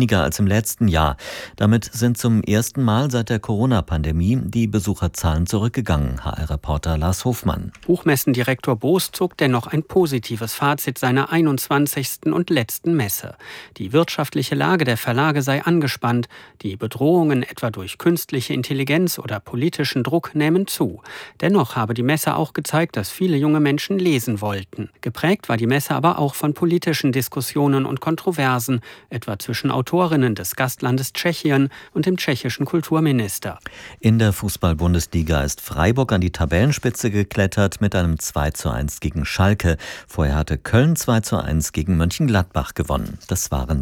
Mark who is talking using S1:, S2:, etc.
S1: weniger als im letzten Jahr. Damit sind zum ersten Mal seit der Corona-Pandemie die Besucherzahlen zurückgegangen. HR-Reporter Lars Hofmann.
S2: Buchmessendirektor Boos zog dennoch ein positives Fazit seiner 21. und letzten Messe. Die wirtschaftliche Lage der Verlage sei angespannt. Die Bedrohungen etwa durch künstliche Intelligenz oder politischen Druck nehmen zu. Dennoch habe die Messe auch gezeigt, dass viele junge Menschen lesen wollten. Geprägt war die Messe aber auch von politischen Diskussionen und Kontroversen, etwa zwischen Autorinnen des Gastlandes Tschechien und dem tschechischen Kulturminister.
S1: In der Fußball-Bundesliga ist Freiburg an die Tabellenspitze geklettert mit einem 2:1 gegen Schalke. Vorher hatte Köln 2:1 gegen Mönchengladbach gewonnen. Das waren